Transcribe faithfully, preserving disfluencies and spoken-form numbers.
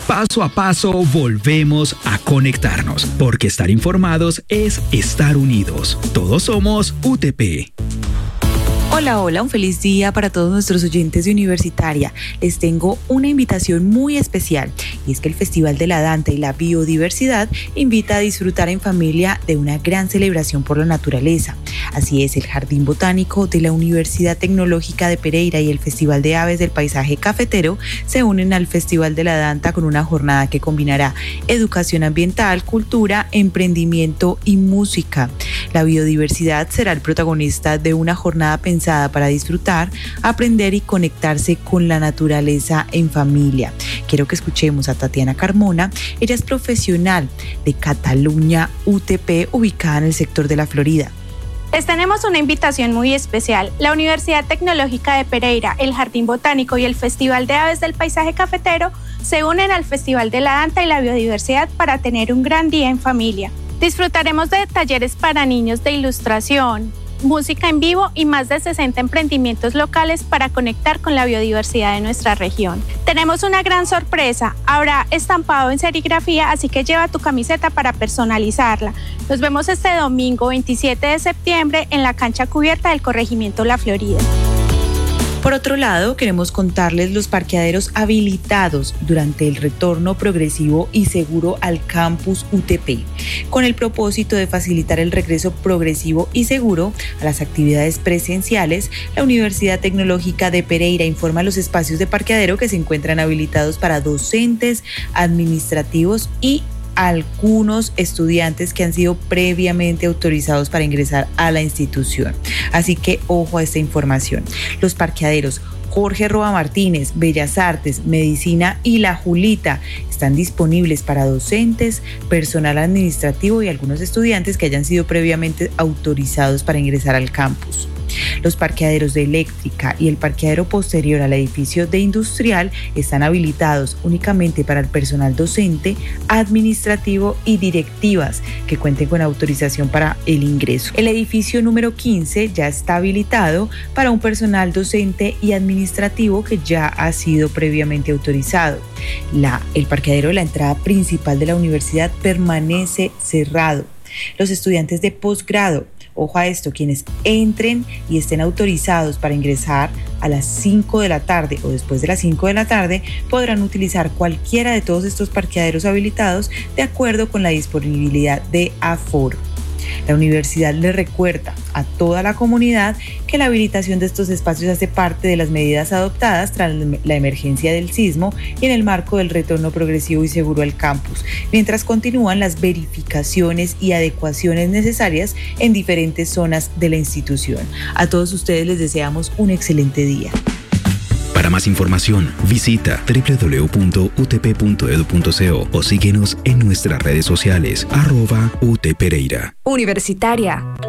Paso a paso volvemos a conectarnos, porque estar informados es estar unidos. Todos somos U T P. Hola, hola, un feliz día para todos nuestros oyentes de Universitaria. Les tengo una invitación muy especial y es que el Festival de la Danta y la Biodiversidad invita a disfrutar en familia de una gran celebración por la naturaleza. Así es, el Jardín Botánico de la Universidad Tecnológica de Pereira y el Festival de Aves del Paisaje Cafetero se unen al Festival de la Danta con una jornada que combinará educación ambiental, cultura, emprendimiento y música. La biodiversidad será el protagonista de una jornada pensada para disfrutar, aprender y conectarse con la naturaleza en familia. Quiero que escuchemos a Tatiana Carmona. Ella es profesional de Cataluña U T P, ubicada en el sector de la Florida. Les tenemos una invitación muy especial. La Universidad Tecnológica de Pereira, el Jardín Botánico y el Festival de Aves del Paisaje Cafetero se unen al Festival de la Danta y la Biodiversidad para tener un gran día en familia. Disfrutaremos de talleres para niños de ilustración, música en vivo y más de sesenta emprendimientos locales para conectar con la biodiversidad de nuestra región. Tenemos una gran sorpresa, habrá estampado en serigrafía, así que lleva tu camiseta para personalizarla. Nos vemos este domingo veintisiete de septiembre en la cancha cubierta del Corregimiento La Florida. Por otro lado, queremos contarles los parqueaderos habilitados durante el retorno progresivo y seguro al campus U T P, con el propósito de facilitar el regreso progresivo y seguro a las actividades presenciales. La Universidad Tecnológica de Pereira informa los espacios de parqueadero que se encuentran habilitados para docentes, administrativos y algunos estudiantes que han sido previamente autorizados para ingresar a la institución. Así que ojo a esta información. Los parqueaderos Jorge Roa Martínez, Bellas Artes, Medicina y La Julita están disponibles para docentes, personal administrativo y algunos estudiantes que hayan sido previamente autorizados para ingresar al campus. Los parqueaderos de Eléctrica y el parqueadero posterior al edificio de Industrial están habilitados únicamente para el personal docente, administrativo y directivas que cuenten con autorización para el ingreso. El edificio número quince ya está habilitado para un personal docente y administrativo que ya ha sido previamente autorizado. La, el parqueadero de la entrada principal de la universidad permanece cerrado. Los estudiantes de posgrado, ojo a esto, quienes entren y estén autorizados para ingresar a las cinco de la tarde o después de las cinco de la tarde podrán utilizar cualquiera de todos estos parqueaderos habilitados de acuerdo con la disponibilidad de aforo. La universidad le recuerda a toda la comunidad que la habilitación de estos espacios hace parte de las medidas adoptadas tras la emergencia del sismo y en el marco del retorno progresivo y seguro al campus, mientras continúan las verificaciones y adecuaciones necesarias en diferentes zonas de la institución. A todos ustedes les deseamos un excelente día. Para más información, visita doble u doble u doble u punto u t p punto e d u punto co o síguenos en nuestras redes sociales, arroba U T Pereira. Universitaria.